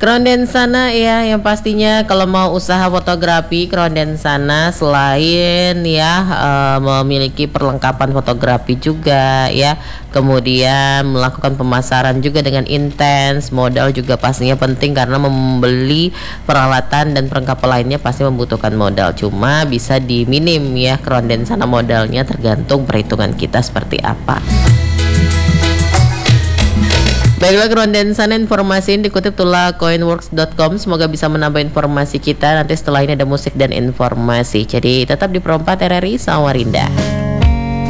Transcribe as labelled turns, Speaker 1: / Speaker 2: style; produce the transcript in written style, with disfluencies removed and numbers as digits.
Speaker 1: Kronden sana ya, yang pastinya kalau mau usaha fotografi Kronden sana selain ya memiliki perlengkapan fotografi juga ya, kemudian melakukan pemasaran juga dengan intens, modal juga pastinya penting karena membeli peralatan dan perlengkapan lainnya pasti membutuhkan modal. Cuma bisa diminim ya Kronden sana modalnya, tergantung perhitungan kita seperti apa. Baiklah Kronden sana, informasi ini dikutip tulacoinworks.com. Semoga bisa menambah informasi kita. Nanti setelah ini ada musik dan informasi. Jadi tetap di Pro 4 RRI Samarinda.